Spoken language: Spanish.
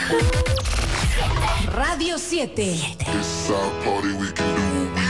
Radio 7. It's our party, we can do what we